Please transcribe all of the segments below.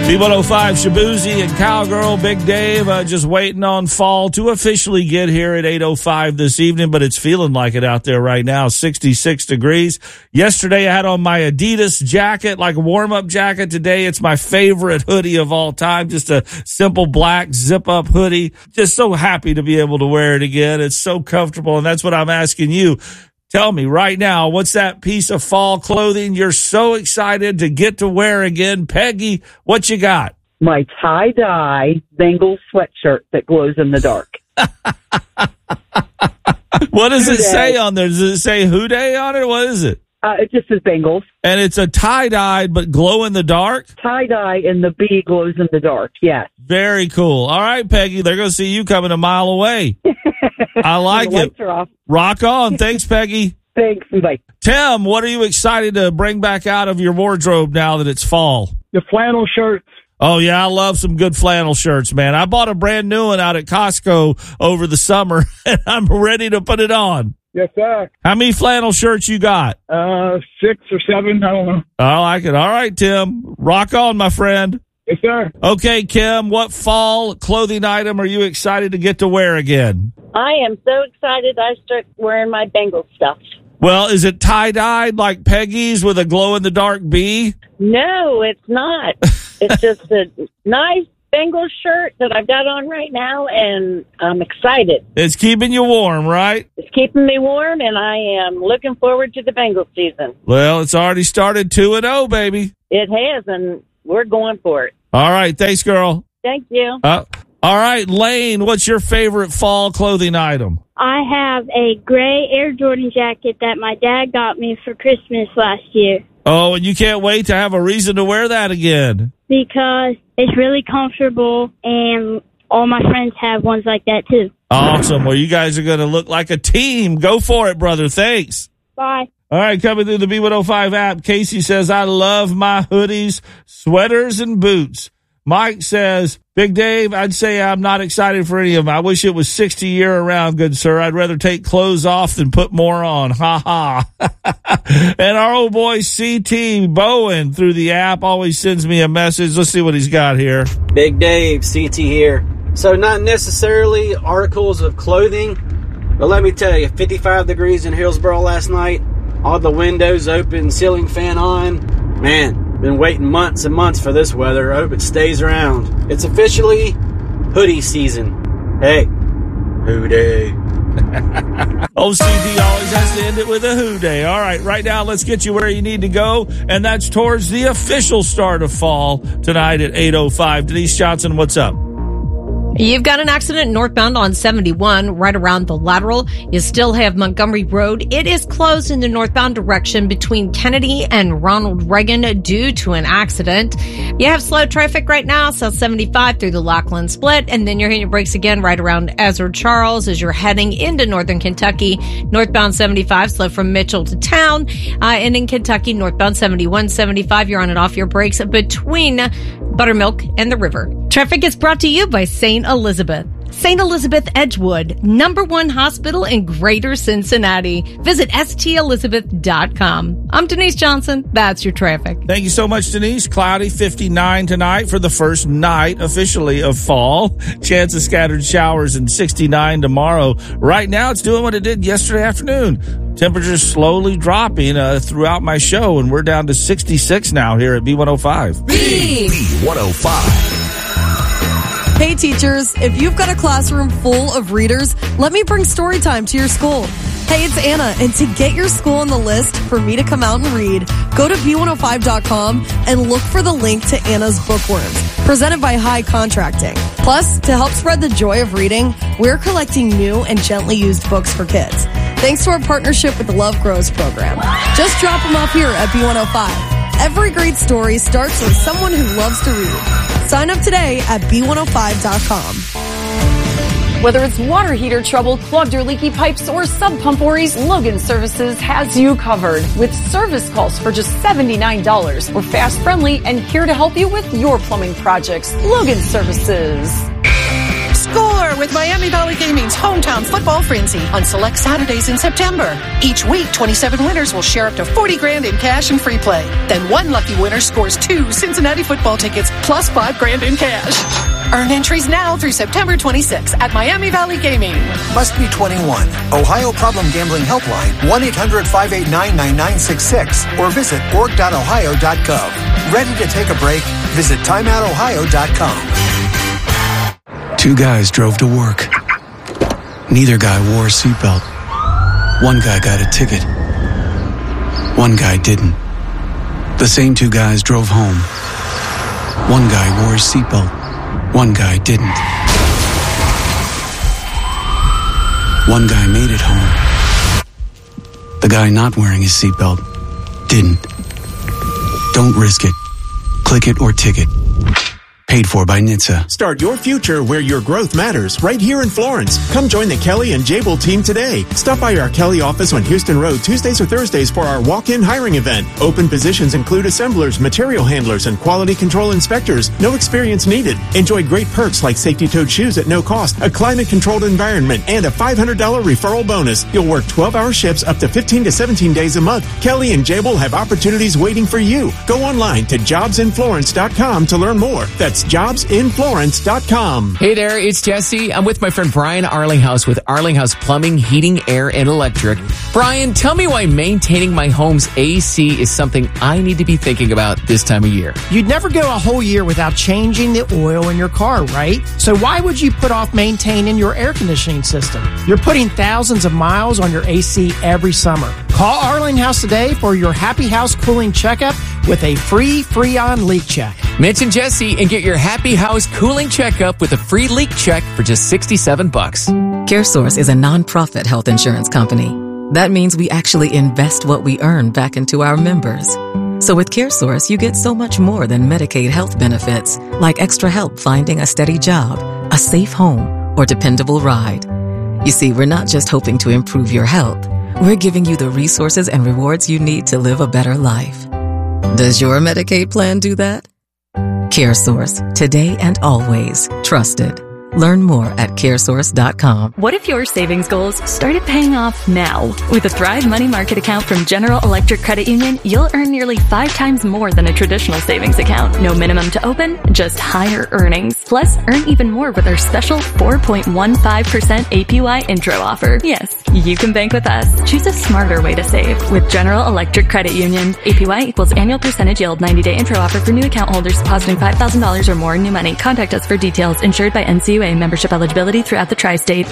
B105, Shabuzi and Cowgirl, Big Dave, just waiting on fall to officially get here at 8:05 this evening, but it's feeling like it out there right now, 66 degrees. Yesterday I had on my Adidas jacket, like a warm-up jacket. Today it's my favorite hoodie of all time, just a simple black zip-up hoodie. Just so happy to be able to wear it again. It's so comfortable, and that's what I'm asking you. Tell me right now, what's that piece of fall clothing you're so excited to get to wear again? Peggy, what you got? My tie-dye Bengals sweatshirt that glows in the dark. What does it say on there? Does it say Houday on it? What is it? It just says Bengals. And it's a tie-dyed but glow in the dark? Tie-dye and the B glows in the dark, yes. Very cool. All right, Peggy, they're going to see you coming a mile away. I like the it. lights are off. Rock on. Thanks, Peggy. Thanks. Bye. Tim, what are you excited to bring back out of your wardrobe now that it's fall? The flannel shirts. Oh, yeah, I love some good flannel shirts, man. I bought a brand new one out at Costco over the summer, and I'm ready to put it on. Yes, sir. How many flannel shirts you got? 6 or 7, I don't know. I like it. All right, Tim. Rock on, my friend. Yes, sir. Okay, Kim, what fall clothing item are you excited to get to wear again? I am so excited I start wearing my Bengals stuff. Well, is it tie-dyed like Peggy's with a glow-in-the-dark bee? No, it's not. It's just a nice Bengals shirt that I've got on right now, and I'm excited. It's keeping you warm, right? It's keeping me warm, and I am looking forward to the Bengals season. Well, it's already started 2-0, baby. It has, and we're going for it. All right. Thanks, girl. Thank you. All right, Lane, what's your favorite fall clothing item? I have a gray Air Jordan jacket that my dad got me for Christmas last year. Oh, and you can't wait to have a reason to wear that again. Because it's really comfortable, and all my friends have ones like that, too. Awesome. Well, you guys are going to look like a team. Go for it, brother. Thanks. Bye. All right, coming through the B105 app, Casey says, I love my hoodies, sweaters, and boots. Mike says, Big Dave, I'd say I'm not excited for any of them. I wish it was 60 year-round, good sir. I'd rather take clothes off than put more on. Ha ha. And our old boy CT Bowen through the app always sends me a message. Let's see what he's got here. Big Dave, CT here. So not necessarily articles of clothing, but let me tell you, 55 degrees in Hillsboro last night, all the windows open, ceiling fan on. Man, been waiting months and months for this weather. I hope it stays around. It's officially hoodie season. Hey, Houday. OCD always has to end it with a Houday. All right, right now, let's get you where you need to go, and that's towards the official start of fall tonight at 8:05. Denise Johnson, what's up? You've got an accident northbound on 71 right around the lateral. You still have Montgomery Road. It is closed in the northbound direction between Kennedy and Ronald Reagan due to an accident. You have slow traffic right now, South 75 through the Lackland Split, and then you're hitting your brakes again right around Ezra Charles as you're heading into northern Kentucky. Northbound 75 slow from Mitchell to town, and in Kentucky, northbound 71, 75, you're on and off your brakes between Buttermilk and the river. Traffic is brought to you by St. Elizabeth. St. Elizabeth Edgewood, #1 hospital in Greater Cincinnati. Visit stelizabeth.com. I'm Denise Johnson. That's your traffic. Thank you so much, Denise. Cloudy, 59 tonight for the first night officially of fall. Chance of scattered showers and 69 tomorrow. Right now, it's doing what it did yesterday afternoon. Temperatures slowly dropping throughout my show, and we're down to 66 now here at B105. B105. Hey teachers, if you've got a classroom full of readers, let me bring Storytime to your school. Hey, it's Anna, and to get your school on the list for me to come out and read, go to b105.com and look for the link to Anna's Bookworms, presented by High Contracting. Plus, to help spread the joy of reading, we're collecting new and gently used books for kids, thanks to our partnership with the Love Grows program. Just drop them off here at B105. Every great story starts with someone who loves to read. Sign up today at b105.com. Whether it's water heater trouble, clogged or leaky pipes, or sub pump worries, Logan Services has you covered with service calls for just $79. We're fast, friendly, and here to help you with your plumbing projects. Logan Services. Score with Miami Valley Gaming's hometown football frenzy on select Saturdays in September. Each week, 27 winners will share up to $40,000 in cash and free play. Then one lucky winner scores 2 Cincinnati football tickets plus $5,000 in cash. Earn entries now through September 26 at Miami Valley Gaming. Must be 21. Ohio Problem Gambling Helpline, 1-800-589-9966 or visit org.ohio.gov. Ready to take a break? Visit timeoutohio.com. 2 guys drove to work. Neither guy wore a seatbelt. One guy got a ticket. One guy didn't. The same 2 guys drove home. One guy wore his seatbelt. One guy didn't. One guy made it home. The guy not wearing his seatbelt didn't. Don't risk it. Click it or ticket. Paid for by NHTSA. Start your future where your growth matters, right here in Florence. Come join the Kelly and Jable team today. Stop by our Kelly office on Houston Road Tuesdays or Thursdays for our walk-in hiring event. Open positions include assemblers, material handlers, and quality control inspectors. No experience needed. Enjoy great perks like safety-toed shoes at no cost, a climate-controlled environment, and a $500 referral bonus. You'll work 12-hour shifts up to 15 to 17 days a month. Kelly and Jable have opportunities waiting for you. Go online to jobsinflorence.com to learn more. That's jobsinflorence.com. Hey there, it's Jesse. I'm with my friend Brian Arlinghouse with Arlinghouse Plumbing, Heating, Air, and Electric. Brian, tell me why maintaining my home's AC is something I need to be thinking about this time of year. You'd never go a whole year without changing the oil in your car, right? So why would you put off maintaining your air conditioning system? You're putting thousands of miles on your AC every summer. Call Arlinghouse today for your Happy House cooling checkup with a free Freon leak check. Mention Jesse and get your Happy House cooling checkup with a free leak check for just $67. CareSource is a nonprofit health insurance company. That means we actually invest what we earn back into our members. So with CareSource, you get so much more than Medicaid health benefits, like extra help finding a steady job, a safe home, or dependable ride. You see, we're not just hoping to improve your health. We're giving you the resources and rewards you need to live a better life. Does your Medicaid plan do that? CareSource, today and always trusted. Learn more at caresource.com. What if your savings goals started paying off now? With a Thrive Money Market account from General Electric Credit Union, you'll earn nearly 5 times more than a traditional savings account. No minimum to open, just higher earnings. Plus, earn even more with our special 4.15% APY intro offer. Yes, you can bank with us. Choose a smarter way to save with General Electric Credit Union. APY equals annual percentage yield. 90-day intro offer for new account holders depositing $5,000 or more in new money. Contact us for details. Insured by NCUA. Membership eligibility throughout the tri-state.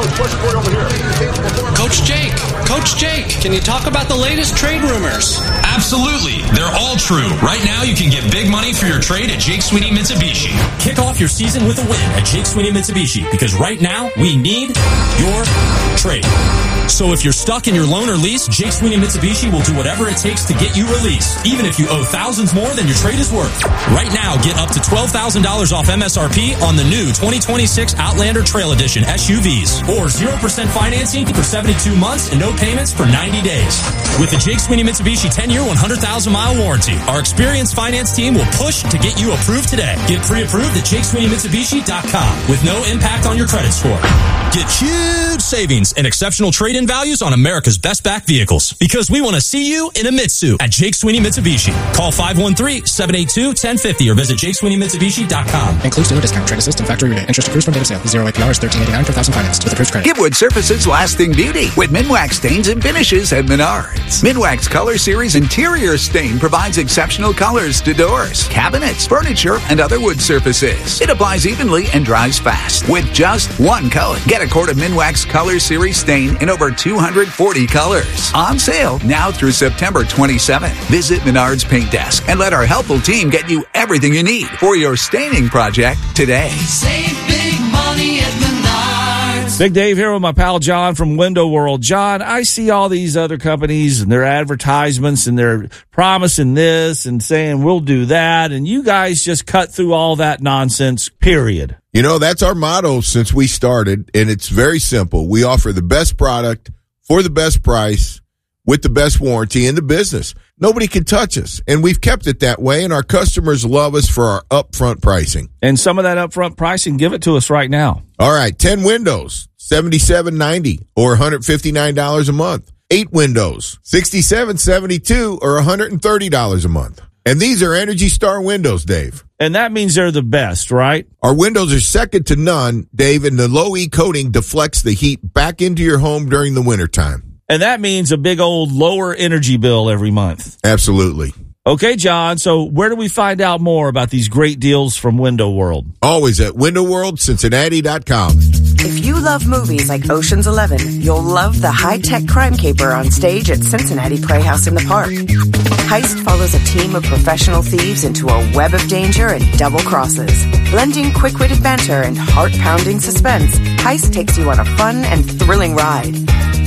Coach Jake, can you talk about the latest trade rumors? Absolutely. They're all true. Right now, you can get big money for your trade at Jake Sweeney Mitsubishi. Kick off your season with a win at Jake Sweeney Mitsubishi, because right now, we need your trade. So if you're stuck in your loan or lease, Jake Sweeney Mitsubishi will do whatever it takes to get you released, even if you owe thousands more than your trade is worth. Right now, get up to $12,000 off MSRP on the new 2026 Outlander Trail Edition SUVs, or 0% financing for 72 months and no payments for 90 days. With the Jake Sweeney Mitsubishi 10-year, 100,000-mile warranty, our experienced finance team will push to get you approved today. Get pre-approved at JakeSweeneyMitsubishi.com with no impact on your credit score. Get huge savings and exceptional trade-in values on America's best back vehicles, because we want to see you in a Mitsu at Jake Sweeney Mitsubishi. Call 513-782-1050 or visit JakeSweeneyMitsubishi.com. Includes dealer discount, trade assist, and factory rebate. Interest accrues from data sale. 0 APR is $13.89 per thousand financed with approved credit. Give wood surfaces lasting beauty with Minwax stains and finishes at Menards. Minwax Color Series Interior Stain provides exceptional colors to doors, cabinets, furniture, and other wood surfaces. It applies evenly and dries fast with just one coat. Get a quart of Minwax Color Series Stain in over 240 colors. On sale now through September 27th. Visit Menards Paint Desk and let our helpful team get you everything you need for your staining project today. Save big money at Menards. Big Dave here with my pal John from Window World. John, I see all these other companies and their advertisements and they're promising this and saying we'll do that, and you guys just cut through all that nonsense, period. You know, that's our motto since we started, and it's very simple. We offer the best product for the best price with the best warranty in the business. Nobody can touch us, and we've kept it that way, and our customers love us for our upfront pricing. And some of that upfront pricing, give it to us right now. All right, 10 windows, $77.90 or $159 a month. 8 windows, $67.72 or $130 a month. And these are Energy Star windows, Dave. And that means they're the best, right? Our windows are second to none, Dave, and the low-E coating deflects the heat back into your home during the wintertime. And that means a big old lower energy bill every month. Absolutely. Okay, John, so where do we find out more about these great deals from Window World? Always at WindowWorldCincinnati.com. If you love movies like Ocean's 11, you'll love the high-tech crime caper on stage at Cincinnati Playhouse in the Park. Heist follows a team of professional thieves into a web of danger and double crosses. Blending quick-witted banter and heart-pounding suspense, Heist takes you on a fun and thrilling ride.